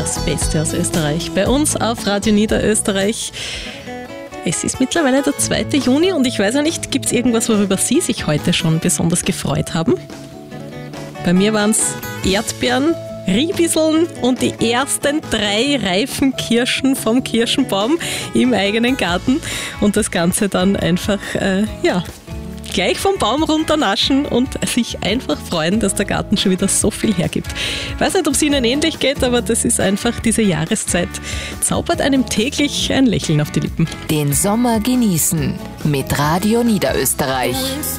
Das Beste aus Österreich bei uns auf Radio Niederösterreich. Es ist mittlerweile der 2. Juni und ich weiß ja nicht, gibt es irgendwas, worüber Sie sich heute schon besonders gefreut haben? Bei mir waren es Erdbeeren, Riebisseln und die ersten 3 reifen Kirschen vom Kirschenbaum im eigenen Garten und das Ganze dann einfach, gleich vom Baum runternaschen und sich einfach freuen, dass der Garten schon wieder so viel hergibt. Ich weiß nicht, ob es Ihnen ähnlich geht, aber das ist einfach diese Jahreszeit, zaubert einem täglich ein Lächeln auf die Lippen. Den Sommer genießen mit Radio Niederösterreich.